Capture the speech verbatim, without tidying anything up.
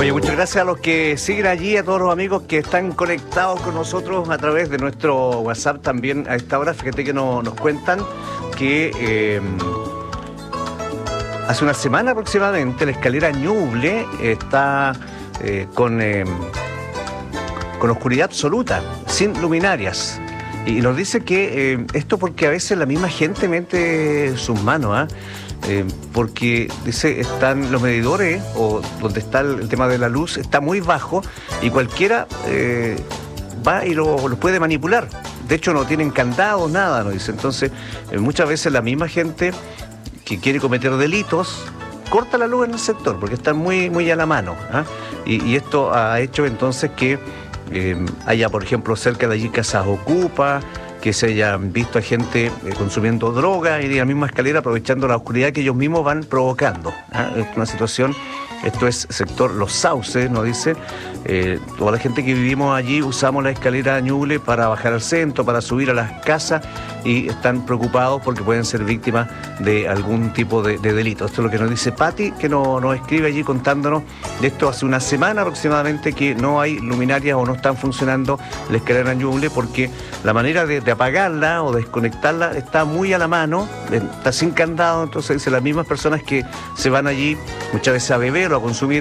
Oye, muchas gracias a los que siguen allí, a todos los amigos que están conectados con nosotros a través de nuestro WhatsApp también a esta hora. Fíjate que no, nos cuentan que eh, hace una semana aproximadamente la escalera Ñuble está eh, con, eh, con oscuridad absoluta, sin luminarias. Y nos dice que eh, esto porque a veces la misma gente mete sus manos, ¿ah? ¿eh? Eh, porque dice están los medidores o donde está el, el tema de la luz está muy bajo y cualquiera eh, va y lo, lo puede manipular. De hecho no tienen candados, nada, nos dice. Entonces eh, muchas veces la misma gente que quiere cometer delitos corta la luz en el sector porque están muy, muy a la mano, ¿eh? y, y esto ha hecho entonces que eh, haya, por ejemplo, cerca de allí casas ocupas, que se hayan visto a gente eh, consumiendo droga y de la misma escalera aprovechando la oscuridad que ellos mismos van provocando, ¿eh? Es una situación, esto es sector Los Sauces, nos dice, eh, toda la gente que vivimos allí usamos la escalera Ñuble para bajar al centro, para subir a las casas y están preocupados porque pueden ser víctimas de algún tipo de, de delito. Esto es lo que nos dice Patti, que nos, nos escribe allí contándonos de esto hace una semana aproximadamente, que no hay luminarias o no están funcionando la escalera Ñuble porque la manera de, de apagarla o desconectarla está muy a la mano, está sin candado. Entonces dice, las mismas personas que se van allí muchas veces a beber o a consumir